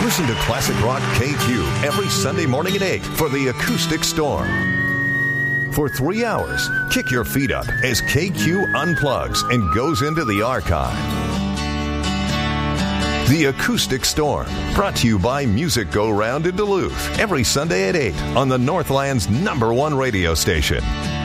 Listen to Classic Rock KQ every Sunday morning at 8 for the Acoustic Storm. For 3 hours, kick your feet up as KQ unplugs and goes into the archive. The Acoustic Storm, brought to you by Music Go Round in Duluth, every Sunday at 8 on the Northland's #1 radio station.